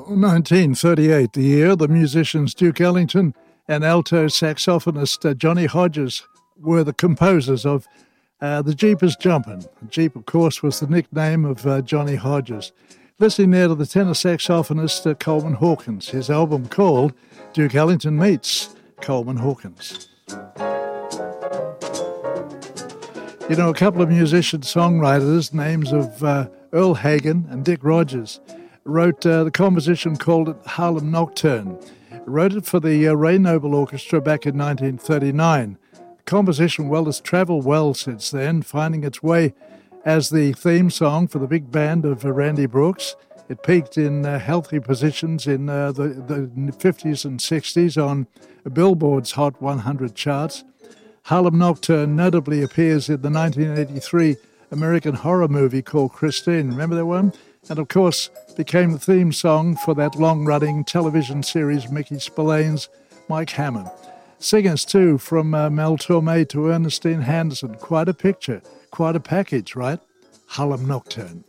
1938, the year the musicians Duke Ellington and alto saxophonist Johnny Hodges were the composers of the Jeepers Jumpin'. Jeep, of course, was the nickname of Johnny Hodges. Listening there to the tenor saxophonist Coleman Hawkins, his album called Duke Ellington Meets Coleman Hawkins. You know, a couple of musician-songwriters, names of Earl Hagen and Dick Rogers, wrote the composition called it Harlem Nocturne. Wrote it for the Ray Noble Orchestra back in 1939. The composition, well, has travelled well since then, finding its way as the theme song for the big band of Randy Brooks. It peaked in healthy positions in the 50s and 60s on Billboard's Hot 100 charts. Harlem Nocturne notably appears in the 1983 American horror movie called Christine. Remember that one? And, of course, became the theme song for that long-running television series Mickey Spillane's Mike Hammond. Singers, too, from Mel Torme to Ernestine Henderson. Quite a picture, quite a package, right? Harlem Nocturne.